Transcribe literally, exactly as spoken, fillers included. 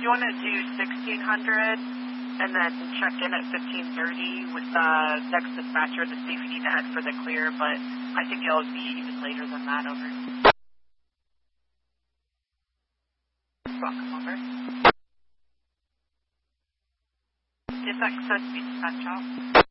you want to do sixteen hundred and then check in at fifteen thirty with the next dispatcher to see if you need to head for the clear, but I think it'll be even later than that, over. Welcome, over. Is that supposed to be dispatch out?